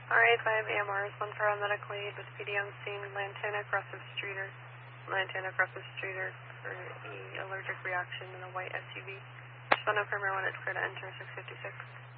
RA5 AMR is 1 for a medical aid with PD on scene, Lantana Aggressive Streeter for allergic reaction in a white SUV. Respondent for marijuana is clear to enter 656.